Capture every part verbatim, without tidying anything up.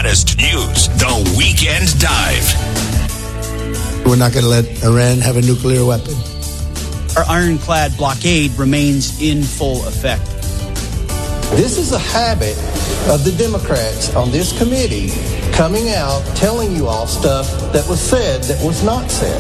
hottest news. The Weekend Dive. We're not going to let Iran have a nuclear weapon. Our ironclad blockade remains in full effect. This is a habit of the Democrats on this committee coming out, telling you all stuff that was said that was not said.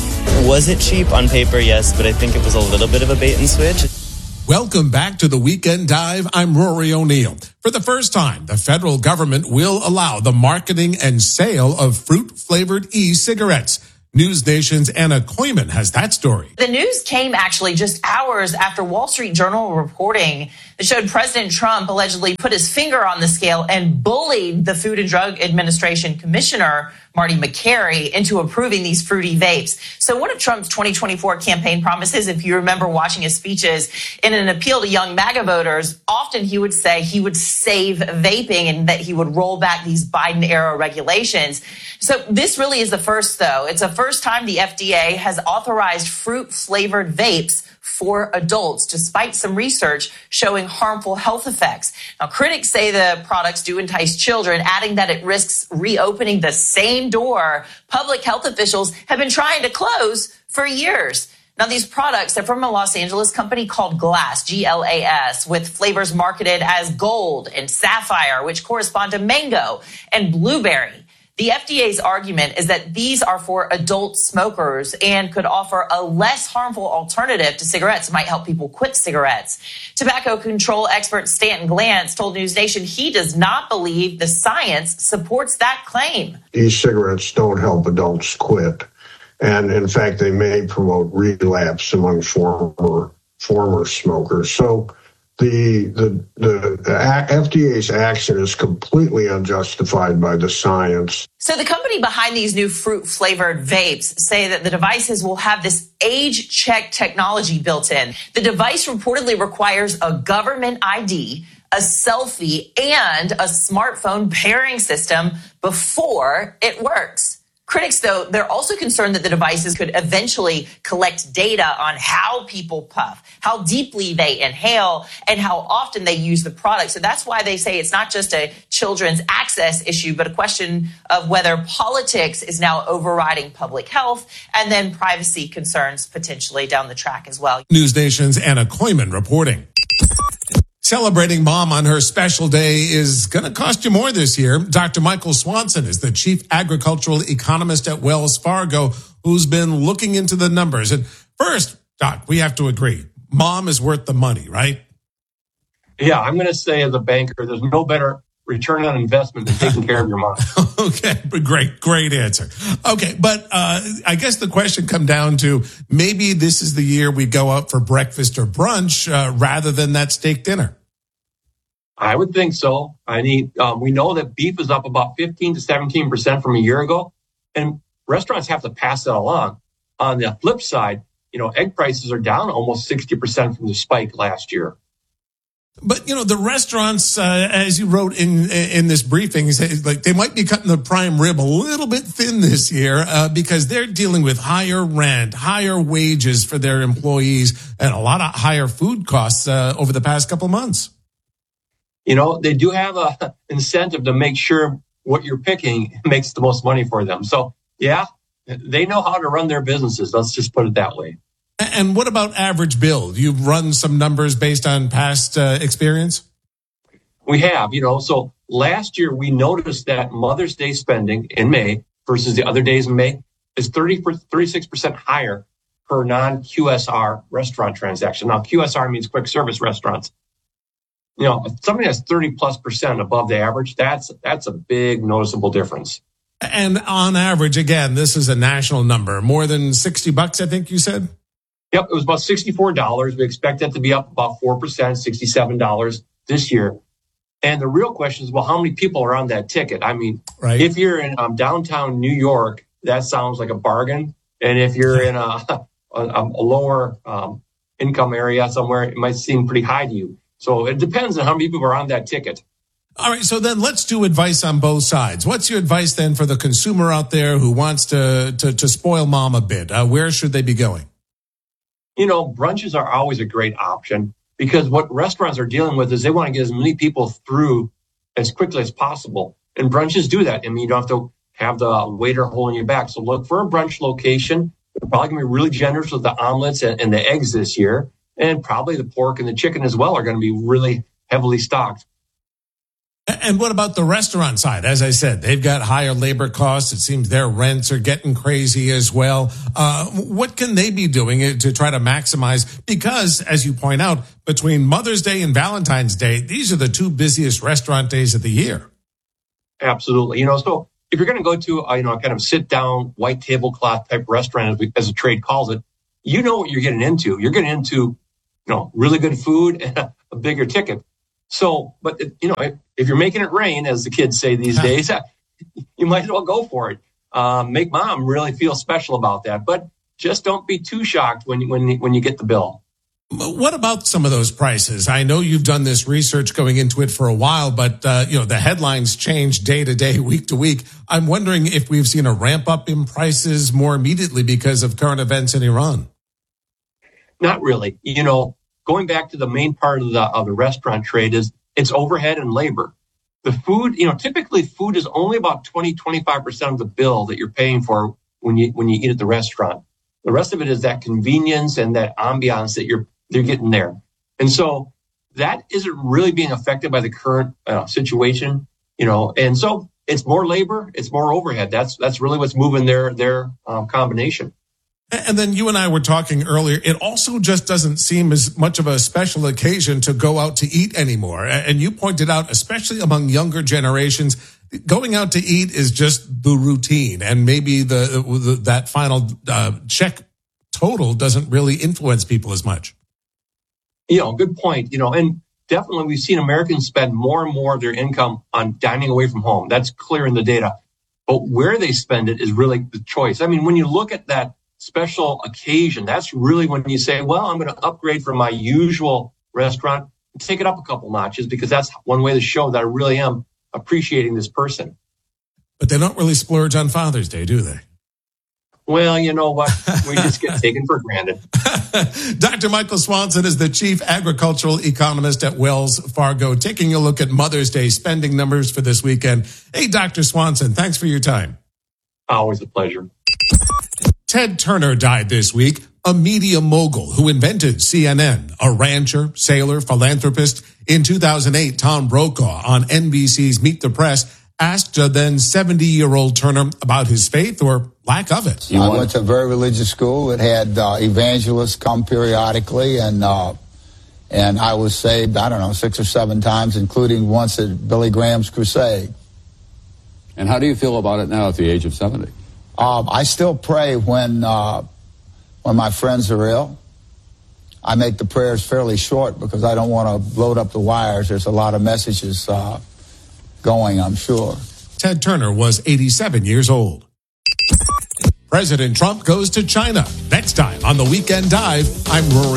Was it cheap on paper? Yes, but I think it was a little bit of a bait and switch. Welcome back to the Weekend Dive. I'm Rory O'Neill. For the first time, the federal government will allow the marketing and sale of fruit-flavored e-cigarettes. News Nation's Anna Koyman has that story. The news came actually just hours after Wall Street Journal reporting that showed President Trump allegedly put his finger on the scale and bullied the Food and Drug Administration Commissioner, Marty McCary, into approving these fruity vapes. So one of Trump's twenty twenty-four campaign promises, if you remember watching his speeches, in an appeal to young MAGA voters, often he would say he would save vaping and that he would roll back these Biden-era regulations. So this really is the first, though. It's the first time the F D A has authorized fruit-flavored vapes for adults, despite some research showing harmful health effects. Now, critics say the products do entice children, adding that it risks reopening the same door public health officials have been trying to close for years. Now, these products are from a Los Angeles company called Glass, G L A S, with flavors marketed as gold and sapphire, which correspond to mango and blueberry. The F D A's argument is that these are for adult smokers and could offer a less harmful alternative to cigarettes. It might help people quit cigarettes. Tobacco control expert Stanton Glantz told News Nation he does not believe the science supports that claim. E-cigarettes don't help adults quit. And in fact, they may promote relapse among former former smokers. So The, the the F D A's action is completely unjustified by the science. So the company behind these new fruit-flavored vapes say that the devices will have this age-check technology built in. The device reportedly requires a government I D, a selfie, and a smartphone pairing system before it works. Critics, though, they're also concerned that the devices could eventually collect data on how people puff, how deeply they inhale, and how often they use the product. So that's why they say it's not just a children's access issue, but a question of whether politics is now overriding public health and then privacy concerns potentially down the track as well. News Nation's Anna Koyman reporting. Celebrating mom on her special day is going to cost you more this year. Doctor Michael Swanson is the chief agricultural economist at Wells Fargo, who's been looking into the numbers. And first, Doc, we have to agree, mom is worth the money, right? Yeah, I'm going to say as a banker, there's no better return on investment than taking care of your mom. Okay, great, great answer. Okay, but uh, I guess the question come down to maybe this is the year we go out for breakfast or brunch uh, rather than that steak dinner. I would think so. I mean, um, we know that beef is up about fifteen to seventeen percent from a year ago, and restaurants have to pass that along. On the flip side, you know, egg prices are down almost sixty percent from the spike last year. But, you know, the restaurants, uh, as you wrote in in this briefing, say, like they might be cutting the prime rib a little bit thin this year uh, because they're dealing with higher rent, higher wages for their employees, and a lot of higher food costs uh, over the past couple of months. You know, they do have a incentive to make sure what you're picking makes the most money for them. So, yeah, they know how to run their businesses. Let's just put it that way. And what about average bill? You've run some numbers based on past uh, experience? We have, you know, so last year we noticed that Mother's Day spending in May versus the other days in May is thirty, thirty-six percent higher per non-Q S R restaurant transaction. Now, Q S R means quick service restaurants. You know, if somebody has thirty plus percent above the average, that's that's a big noticeable difference. And on average, again, this is a national number, more than sixty bucks, I think you said? Yep, it was about sixty-four dollars. We expect that to be up about four percent, sixty-seven dollars this year. And the real question is, well, how many people are on that ticket? I mean, right. If you're in um, downtown New York, that sounds like a bargain. And if you're in a, a, a lower um, income area somewhere, it might seem pretty high to you. So it depends on how many people are on that ticket. All right, so then let's do advice on both sides. What's your advice then for the consumer out there who wants to to, to spoil mom a bit? Uh, where should they be going? You know, brunches are always a great option because what restaurants are dealing with is they want to get as many people through as quickly as possible. And brunches do that. I mean, you don't have to have the waiter holding you back. So look for a brunch location. They're probably going to be really generous with the omelets and, and the eggs this year. And probably the pork and the chicken as well are going to be really heavily stocked. And what about the restaurant side? As I said, they've got higher labor costs. It seems their rents are getting crazy as well. Uh, what can they be doing to try to maximize? Because, as you point out, between Mother's Day and Valentine's Day, these are the two busiest restaurant days of the year. Absolutely. You know, so if you're going to go to a, you know, kind of sit down, white tablecloth type restaurant, as, we, as the trade calls it, you know what you're getting into. You're getting into, you know, really good food and a, a bigger ticket. So, but, you know, if, if you're making it rain, as the kids say these days, you might as well go for it. Um, make mom really feel special about that. But just don't be too shocked when, when, when you get the bill. What about some of those prices? I know you've done this research going into it for a while, but, uh, you know, the headlines change day to day, week to week. I'm wondering if we've seen a ramp up in prices more immediately because of current events in Iran. Not really. You know, going back to the main part of the of the restaurant trade is it's overhead and labor. The food, you know, typically food is only about twenty, twenty-five percent of the bill that you're paying for when you when you eat at the restaurant. The rest of it is that convenience and that ambiance that you're they're getting there. And so that isn't really being affected by the current uh, situation, you know, and so it's more labor, it's more overhead. That's that's really what's moving their their um, combination. And then you and I were talking earlier, it also just doesn't seem as much of a special occasion to go out to eat anymore. And you pointed out, especially among younger generations, going out to eat is just the routine. And maybe the, the that final uh, check total doesn't really influence people as much. You know, good point. You know, and definitely we've seen Americans spend more and more of their income on dining away from home. That's clear in the data. But where they spend it is really the choice. I mean, when you look at that special occasion, that's really when you say, well, I'm going to upgrade from my usual restaurant and take it up a couple notches, because that's one way to show that I really am appreciating this person. But they don't really splurge on Father's Day, do they? Well, you know what? We just get taken for granted. Doctor Michael Swanson is the chief agricultural economist at Wells Fargo, taking a look at Mother's Day spending numbers for this weekend. Hey, Doctor Swanson, thanks for your time. Always a pleasure. Ted Turner died this week, a media mogul who invented C N N, a rancher, sailor, philanthropist. In two thousand eight, Tom Brokaw on N B C's Meet the Press asked a then seventy-year-old Turner about his faith or lack of it. I went to a very religious school. It had uh, evangelists come periodically, and uh, and I was saved, I don't know, six or seven times, including once at Billy Graham's crusade. And how do you feel about it now at the age of seventy? Um, I still pray when uh, when my friends are ill. I make the prayers fairly short because I don't want to load up the wires. There's a lot of messages uh, going, I'm sure. Ted Turner was eighty-seven years old. President Trump goes to China. Next time on the Weekend Dive, I'm Rory.